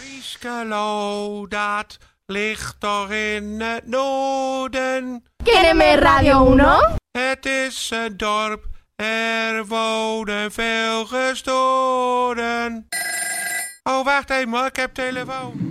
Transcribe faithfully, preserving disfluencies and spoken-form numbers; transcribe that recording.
Frieskelo, dat ligt toch in het noorden. Ken je Radio uno? Het is een dorp, er wonen veel gestoorden. Oh, wacht even, ik heb telefoon.